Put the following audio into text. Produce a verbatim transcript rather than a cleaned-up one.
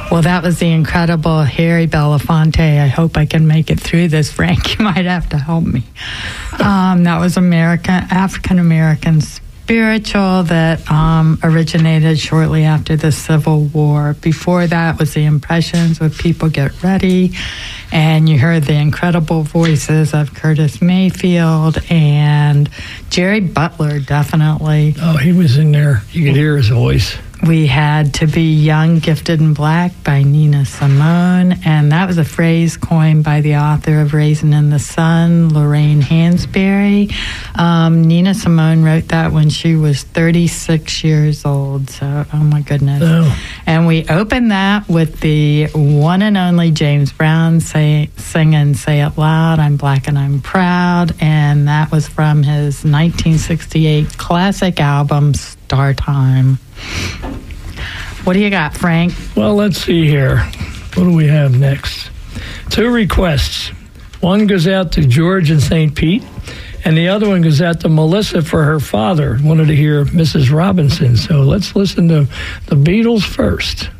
Well, that was the incredible Harry Belafonte. I hope I can make it through this, Frank. You might have to help me. Um, that was American, African-American spiritual that um, originated shortly after the Civil War. Before that was the Impressions with People Get Ready. And you heard the incredible voices of Curtis Mayfield and Jerry Butler, definitely. Oh, he was in there. You could hear his voice. We had To Be Young, Gifted, and Black by Nina Simone, and that was a phrase coined by the author of Raisin in the Sun, Lorraine Hansberry. Um, Nina Simone wrote that when she was thirty-six years old, so oh my goodness. Oh. And we opened that with the one and only James Brown say, singing Say It Loud, I'm Black and I'm Proud, and that was from his nineteen sixty-eight classic album, Star Time. What do you got, Frank? Well, let's see here. What do we have next? Two requests. One goes out to George in Saint Pete, and the other one goes out to Melissa for her father. Wanted to hear Missus Robinson, so let's listen to the Beatles first.